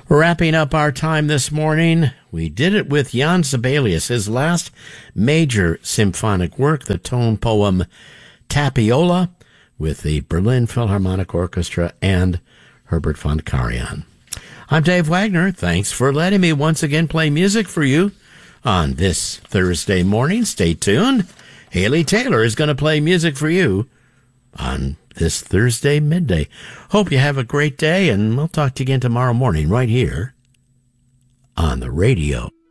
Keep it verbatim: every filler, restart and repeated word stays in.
Wrapping up our time this morning, we did it with Jan Sibelius, his last major symphonic work, the tone poem Tapiola, with the Berlin Philharmonic Orchestra and Herbert von Karajan. I'm Dave Wagner. Thanks for letting me once again play music for you on this Thursday morning. Stay tuned. Haley Taylor is going to play music for you on this Thursday midday. Hope you have a great day, and we'll talk to you again tomorrow morning right here on the radio.